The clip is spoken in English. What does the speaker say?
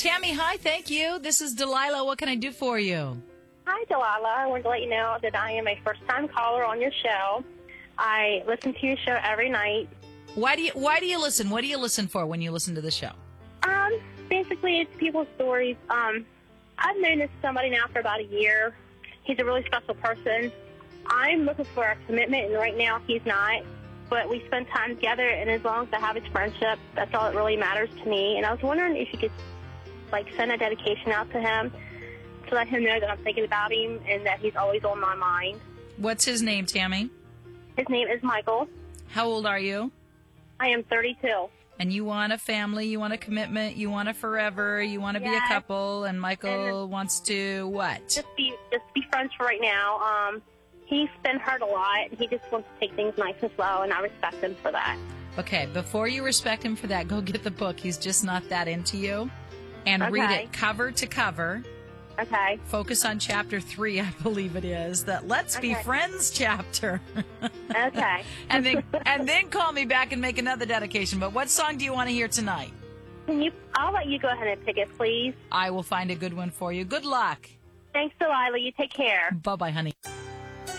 Tammy, hi, thank you. This is Delilah. What can I do for you? Hi, Delilah. I wanted to let you know that I am a first-time caller on your show. I listen to your show every night. Why do you listen? What do you listen for when you listen to the show? Basically, it's people's stories. I've known this somebody now for about a year. He's a really special person. I'm looking for a commitment, and right now he's not. But we spend time together, and as long as I have his friendship, that's all that really matters to me. And I was wondering if you could, send a dedication out to him to let him know that I'm thinking about him and that he's always on my mind. What's his name, Tammy? His name is Michael. How old are you? I am 32. And you want a family, you want a commitment, you want a forever, you want to be a couple, and Michael wants to what? Just be friends for right now. He's been hurt a lot, and he just wants to take things nice and slow, and I respect him for that. Okay, before you respect him for that, go get the book, He's Just Not That Into You, and read it cover to cover. Okay. Focus on chapter 3, I believe it is, that Let's Be Friends chapter. Okay. and then call me back and make another dedication. But what song do you want to hear tonight? I'll let you go ahead and pick it, please. I will find a good one for you. Good luck. Thanks, Delilah. You take care. Bye-bye, honey.